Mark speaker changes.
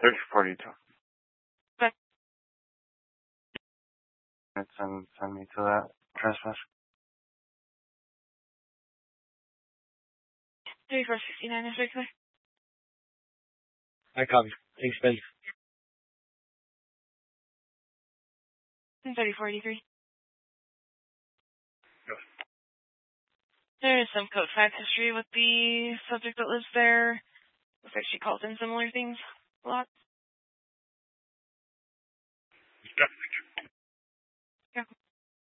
Speaker 1: 3042.
Speaker 2: Okay.
Speaker 1: Send me to that transmission.
Speaker 2: 3469 is regular.
Speaker 3: I copy. Thanks, Ben.
Speaker 2: 3483.
Speaker 3: Go.
Speaker 2: There is some code 5 history with the subject that lives there. Looks like she calls in similar things a lot.
Speaker 3: Definitely